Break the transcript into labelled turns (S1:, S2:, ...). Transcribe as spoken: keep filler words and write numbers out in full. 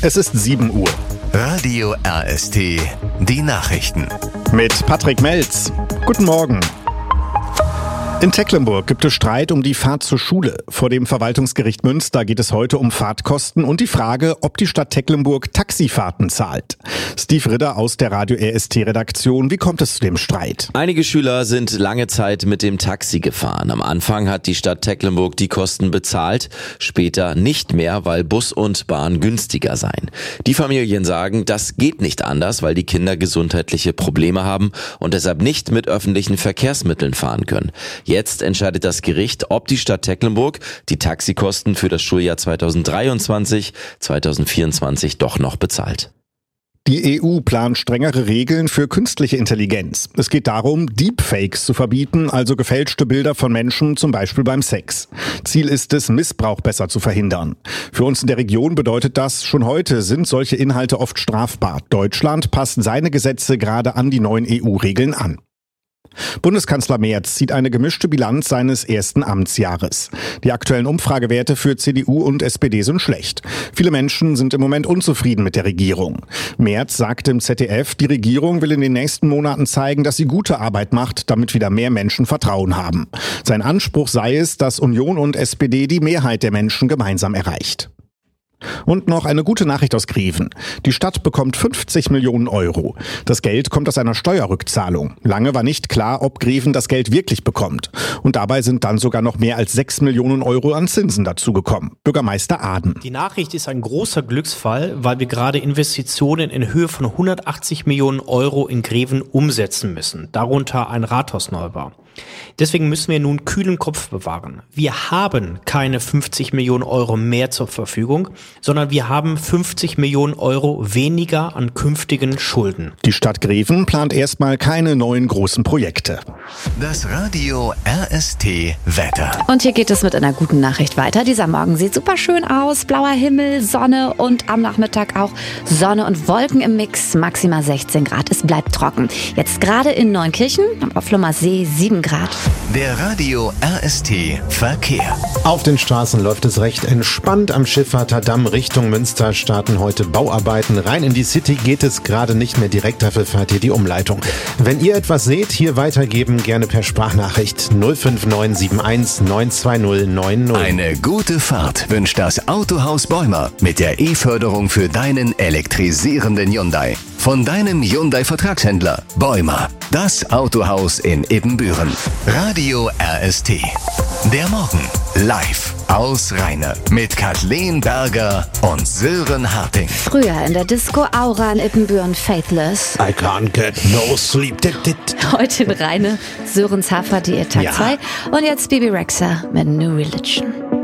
S1: Es ist sieben Uhr.
S2: Radio R S T, die Nachrichten.
S1: Mit Patrick Melz. Guten Morgen. In Tecklenburg gibt es Streit um die Fahrt zur Schule. Vor dem Verwaltungsgericht Münster geht es heute um Fahrtkosten und die Frage, ob die Stadt Tecklenburg Taxifahrten zahlt. Steve Ritter aus der Radio R S T-Redaktion. Wie kommt es zu dem Streit?
S3: Einige Schüler sind lange Zeit mit dem Taxi gefahren. Am Anfang hat die Stadt Tecklenburg die Kosten bezahlt, später nicht mehr, weil Bus und Bahn günstiger seien. Die Familien sagen, das geht nicht anders, weil die Kinder gesundheitliche Probleme haben und deshalb nicht mit öffentlichen Verkehrsmitteln fahren können. Jetzt entscheidet das Gericht, ob die Stadt Tecklenburg die Taxikosten für das Schuljahr zweitausenddreiundzwanzig zweitausendvierundzwanzig doch noch bezahlt.
S1: Die E U plant strengere Regeln für künstliche Intelligenz. Es geht darum, Deepfakes zu verbieten, also gefälschte Bilder von Menschen, zum Beispiel beim Sex. Ziel ist es, Missbrauch besser zu verhindern. Für uns in der Region bedeutet das, schon heute sind solche Inhalte oft strafbar. Deutschland passt seine Gesetze gerade an die neuen E U-Regeln an. Bundeskanzler Merz zieht eine gemischte Bilanz seines ersten Amtsjahres. Die aktuellen Umfragewerte für C D U und S P D sind schlecht. Viele Menschen sind im Moment unzufrieden mit der Regierung. Merz sagte im Z D F, die Regierung will in den nächsten Monaten zeigen, dass sie gute Arbeit macht, damit wieder mehr Menschen Vertrauen haben. Sein Anspruch sei es, dass Union und S P D die Mehrheit der Menschen gemeinsam erreicht. Und noch eine gute Nachricht aus Greven. Die Stadt bekommt fünfzig Millionen Euro. Das Geld kommt aus einer Steuerrückzahlung. Lange war nicht klar, ob Greven das Geld wirklich bekommt. Und dabei sind dann sogar noch mehr als sechs Millionen Euro an Zinsen dazugekommen. Bürgermeister Aden.
S4: Die Nachricht ist ein großer Glücksfall, weil wir gerade Investitionen in Höhe von hundertachtzig Millionen Euro in Greven umsetzen müssen. Darunter ein Rathausneubau. Deswegen müssen wir nun kühlen Kopf bewahren. Wir haben keine fünfzig Millionen Euro mehr zur Verfügung, sondern wir haben fünfzig Millionen Euro weniger an künftigen Schulden.
S1: Die Stadt Greven plant erstmal keine neuen großen Projekte.
S2: Das Radio R S T Wetter.
S5: Und hier geht es mit einer guten Nachricht weiter. Dieser Morgen sieht super schön aus. Blauer Himmel, Sonne und am Nachmittag auch Sonne und Wolken im Mix. Maximal sechzehn Grad. Es bleibt trocken. Jetzt gerade in Neunkirchen am Ophlomer See sieben Grad.
S2: Der Radio R S T Verkehr.
S6: Auf den Straßen läuft es recht entspannt. Am Schiffahrter Damm Richtung Münster starten heute Bauarbeiten. Rein in die City geht es gerade nicht mehr direkt, dafür fahrt ihr die Umleitung. Wenn ihr etwas seht, hier weitergeben, gerne per Sprachnachricht null fünf neun sieben eins neun zwei null neun null.
S2: Eine gute Fahrt wünscht das Autohaus Bäumer mit der E-Förderung für deinen elektrisierenden Hyundai. Von deinem Hyundai-Vertragshändler Bäumer. Das Autohaus in Ibbenbüren. Radio R S T. Der Morgen. Live aus Rheine. Mit Kathleen Berger und Sören Harting.
S5: Früher in der Disco Aura in Ibbenbüren Faithless.
S6: I can't get no sleep.
S5: Heute in Rheine Sörens Hafer, die Tag zwei.
S6: Ja.
S5: Und jetzt Bibi Rexha mit New Religion.